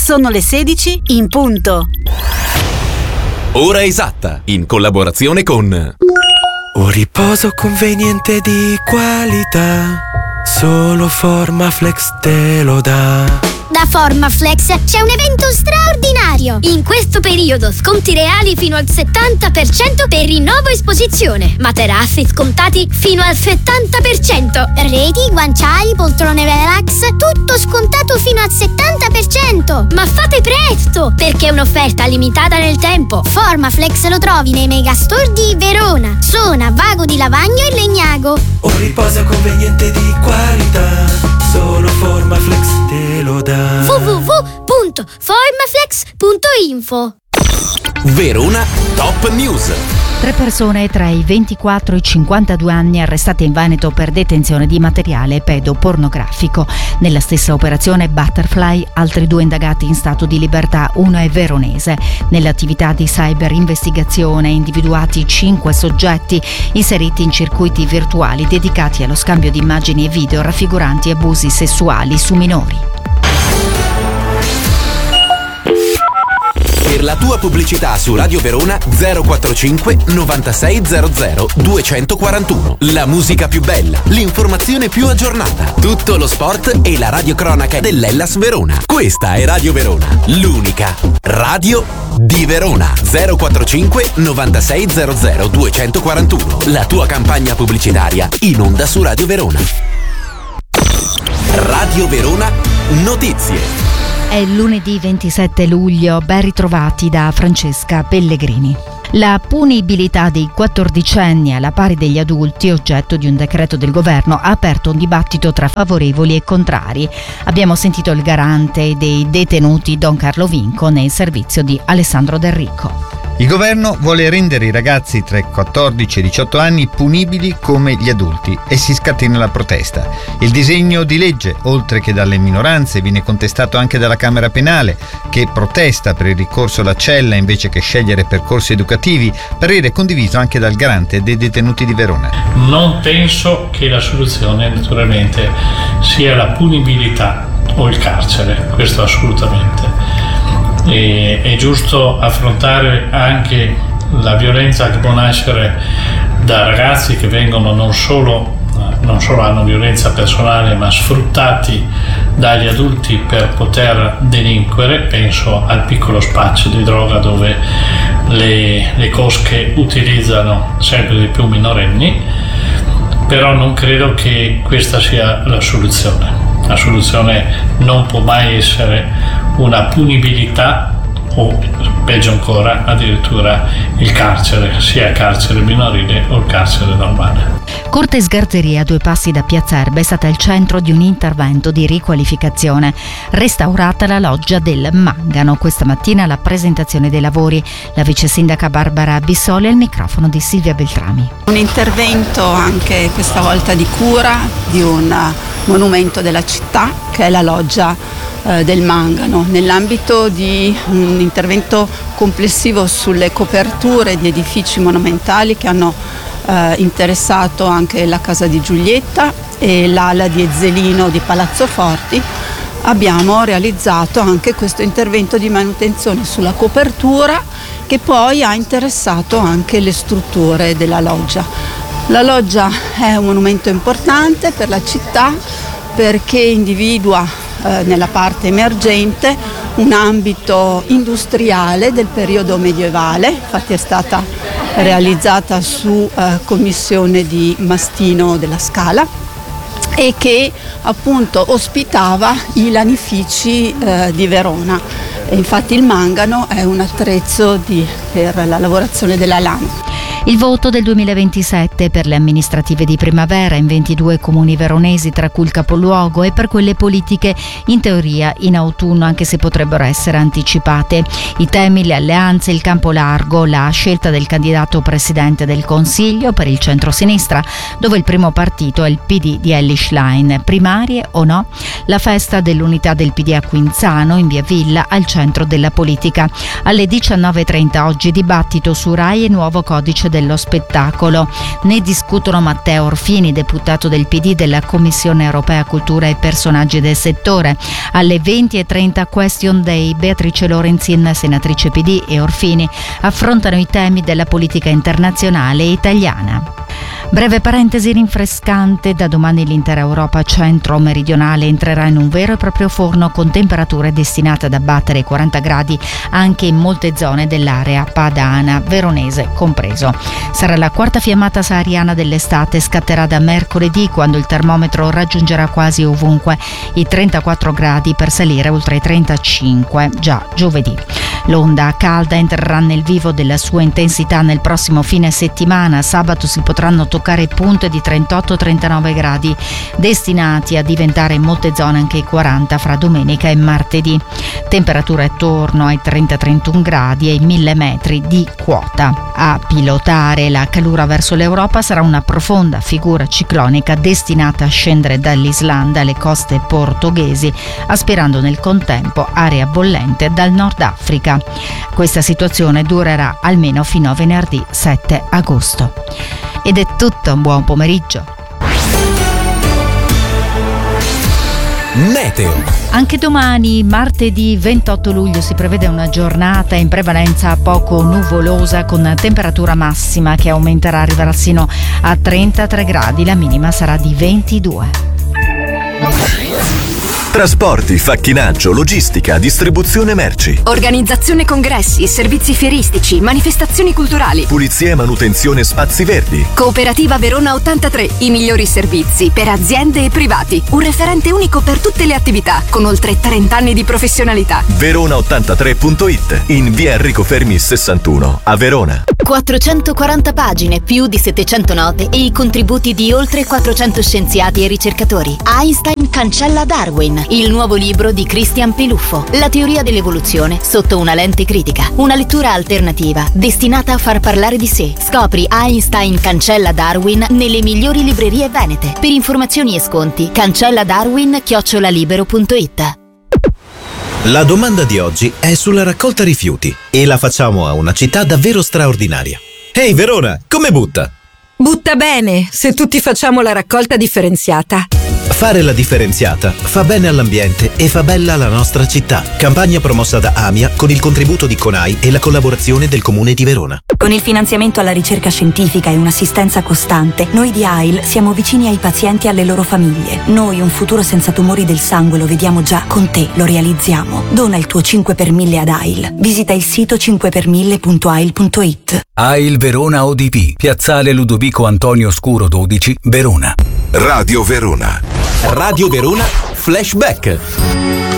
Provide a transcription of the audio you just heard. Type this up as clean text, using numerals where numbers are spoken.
Sono le 16 in punto. Ora esatta, in collaborazione con Un riposo conveniente di qualità, solo Formaflex te lo dà. Da Formaflex c'è un evento straordinario. In questo periodo sconti reali fino al 70% per rinnovo esposizione. Materassi scontati fino al 70%. Reti, guanciali, poltrone relax, tutto scontato fino al 70%. Ma fate presto, perché è un'offerta limitata nel tempo. Formaflex lo trovi nei megastore di Verona, Sona, Vago di Lavagno e Legnago. Un riposo conveniente di qualità, solo Formaflex te lo dà. www.formaflex.info. Verona Top News. 3 persone tra i 24 e i 52 anni arrestate in Veneto per detenzione di materiale pedopornografico. Nella stessa operazione Butterfly, altri 2 indagati in stato di libertà, uno è veronese. Nell'attività di cyberinvestigazione individuati 5 soggetti inseriti in circuiti virtuali dedicati allo scambio di immagini e video raffiguranti abusi sessuali su minori. Per la tua pubblicità su Radio Verona 045 9600 241. La musica più bella, l'informazione più aggiornata, tutto lo sport e la radiocronaca dell'Hellas Verona. Questa è Radio Verona, l'unica radio di Verona. 045 9600 241. La tua campagna pubblicitaria in onda su Radio Verona. Radio Verona Notizie. È lunedì 27 luglio, ben ritrovati da Francesca Pellegrini. La punibilità dei 14enni alla pari degli adulti, oggetto di un decreto del governo, ha aperto un dibattito tra favorevoli e contrari. Abbiamo sentito il garante dei detenuti Don Carlo Vinco nel servizio di Alessandro Del Rico. Il governo vuole rendere i ragazzi tra i 14 e i 18 anni punibili come gli adulti e si scatena la protesta. Il disegno di legge, oltre che dalle minoranze, viene contestato anche dalla Camera Penale, che protesta per il ricorso alla cella invece che scegliere percorsi educativi, parere condiviso anche dal garante dei detenuti di Verona. Non penso che la soluzione naturalmente sia la punibilità o il carcere, questo assolutamente. È giusto affrontare anche la violenza che può nascere da ragazzi che vengono non solo hanno violenza personale ma sfruttati dagli adulti per poter delinquere. Penso al piccolo spaccio di droga dove le cosche utilizzano sempre di più minorenni, però non credo che questa sia la soluzione. La soluzione non può mai essere una punibilità o, peggio ancora, addirittura il carcere, sia il carcere minorile o il carcere normale. Corte Sgarzeria, a 2 passi da Piazza Erba, è stata il centro di un intervento di riqualificazione. Restaurata la loggia del Mangano. Questa mattina la presentazione dei lavori. La vice sindaca Barbara Bissoli al microfono di Silvia Beltrami. Un intervento anche questa volta di cura di un monumento della città che è la loggia del Mangano, nell'ambito di un intervento complessivo sulle coperture di edifici monumentali che hanno interessato anche la casa di Giulietta e l'ala di Ezzelino di Palazzo Forti. Abbiamo realizzato anche questo intervento di manutenzione sulla copertura che poi ha interessato anche le strutture della loggia. La loggia è un monumento importante per la città perché individua nella parte emergente un ambito industriale del periodo medievale, infatti è stata realizzata su commissione di Mastino della Scala e che appunto ospitava i lanifici di Verona. E infatti il Mangano è un attrezzo per la lavorazione della lana. Il voto del 2027 per le amministrative di primavera in 22 comuni veronesi, tra cui il capoluogo, e per quelle politiche in teoria in autunno, anche se potrebbero essere anticipate. I temi, le alleanze, il campo largo, la scelta del candidato presidente del Consiglio per il centro-sinistra, dove il primo partito è il PD di Elly Schlein. Primarie o no? La festa dell'unità del PD a Quinzano, in via Villa, al centro della politica. Alle 19.30 oggi dibattito su Rai e nuovo codice dello spettacolo. Ne discutono Matteo Orfini, deputato del PD della Commissione Europea Cultura e personaggi del settore. Alle 20:30 Question Day, Beatrice Lorenzin, senatrice PD, e Orfini affrontano i temi della politica internazionale e italiana. Breve parentesi rinfrescante: da domani l'intera Europa centro-meridionale entrerà in un vero e proprio forno con temperature destinate ad abbattere i 40 gradi anche in molte zone dell'area padana, veronese compreso. Sarà la quarta fiammata sahariana dell'estate, scatterà da mercoledì, quando il termometro raggiungerà quasi ovunque i 34 gradi, per salire oltre i 35 già giovedì. L'onda calda entrerà nel vivo della sua intensità nel prossimo fine settimana. Sabato si potranno toccare punte di 38-39 gradi, destinati a diventare in molte zone anche i 40 fra domenica e martedì. Temperature attorno ai 30-31 gradi e i 1000 metri di quota. A pilotare la calura verso l'Europa sarà una profonda figura ciclonica destinata a scendere dall'Islanda alle coste portoghesi, aspirando nel contempo aria bollente dal Nord Africa. Questa situazione durerà almeno fino a venerdì 7 agosto. Ed è tutto, buon pomeriggio. Meteo. Anche domani, martedì 28 luglio, si prevede una giornata in prevalenza poco nuvolosa, con temperatura massima che aumenterà, arriverà sino a 33 gradi, la minima sarà di 22. Trasporti, facchinaggio, logistica, distribuzione merci. Organizzazione congressi, servizi fieristici, manifestazioni culturali. Pulizia e manutenzione spazi verdi. Cooperativa Verona 83, i migliori servizi per aziende e privati. Un referente unico per tutte le attività, con oltre 30 anni di professionalità. Verona83.it, in via Enrico Fermi 61, a Verona. 440 pagine, più di 700 note e i contributi di oltre 400 scienziati e ricercatori. Einstein cancella Darwin, il nuovo libro di Christian Peluffo. La teoria dell'evoluzione sotto una lente critica. Una lettura alternativa destinata a far parlare di sé. Scopri Einstein cancella Darwin nelle migliori librerie venete. Per informazioni e sconti, cancelladarwin@libero.it. La domanda di oggi è sulla raccolta rifiuti e la facciamo a una città davvero straordinaria. Ehi Verona, come butta? Butta bene, se tutti facciamo la raccolta differenziata. Fare la differenziata fa bene all'ambiente e fa bella la nostra città. Campagna promossa da AMIA con il contributo di CONAI e la collaborazione del Comune di Verona. Con il finanziamento alla ricerca scientifica e un'assistenza costante, noi di AIL siamo vicini ai pazienti e alle loro famiglie. Noi un futuro senza tumori del sangue lo vediamo già, con te lo realizziamo. Dona il tuo 5 per 1000 ad AIL. Visita il sito 5per1000.ail.it. AIL Verona ODP, Piazzale Ludovico Antonio Scuro 12, Verona. Radio Verona. Radio Verona Flashback.